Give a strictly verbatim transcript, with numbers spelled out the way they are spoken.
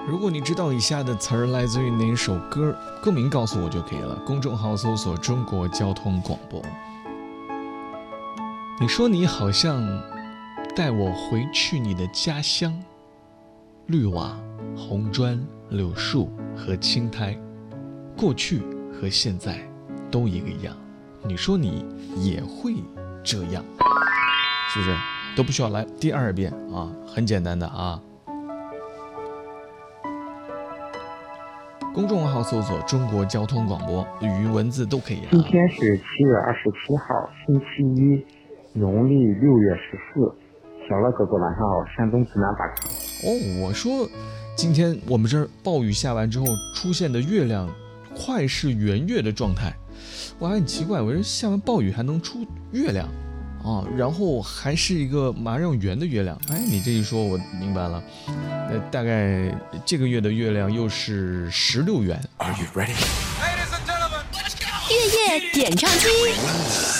如果你知道以下的词儿来自于哪首歌，歌名告诉我就可以了。公众号搜索中国交通广播。你说你好像带我回去你的家乡，绿瓦、红砖、柳树和青苔，过去和现在都一个样。你说你也会这样，是不是？都不需要来第二遍啊，很简单的啊。公众号搜索中国交通广播，语音文字都可以啊。 今天是七月二十七号，星期一，农历六月十四。小乐哥哥晚上好，山东济南打卡。 哦，我说今天我们这儿暴雨下完之后出现的月亮快是圆月的状态，我还很奇怪，我说下完暴雨还能出月亮啊，然后还是一个马上圆的月亮。哎，你这一说我明白了，那大概这个月的月亮又是十六圆。 Are you ready? Ladies and gentlemen, let's go! 月夜点唱机。